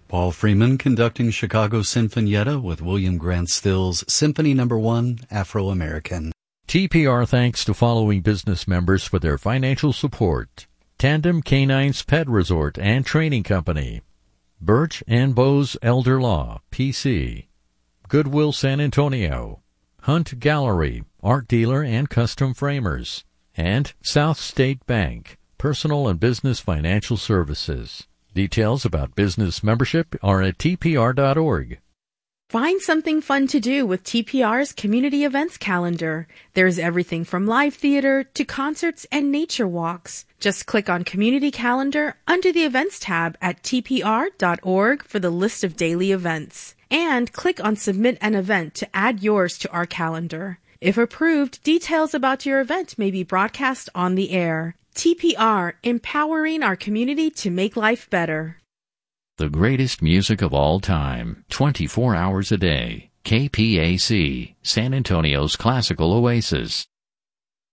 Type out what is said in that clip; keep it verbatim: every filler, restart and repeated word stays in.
Paul Freeman conducting Chicago Sinfonietta with William Grant Still's Symphony Number One, Afro-American. T P R thanks to following business members for their financial support: Tandem Canines Pet Resort and Training Company, Birch and Bose Elder Law, P C, Goodwill San Antonio, Hunt Gallery, art dealer and custom framers, and South State Bank, personal and business financial services. Details about business membership are at T P R dot org. Find something fun to do with T P R's community events calendar. There's everything from live theater to concerts and nature walks. Just click on Community Calendar under the Events tab at T P R dot org for the list of daily events. And click on Submit an Event to add yours to our calendar. If approved, details about your event may be broadcast on the air. T P R, empowering our community to make life better. The greatest music of all time, twenty-four hours a day. K P A C, San Antonio's classical oasis.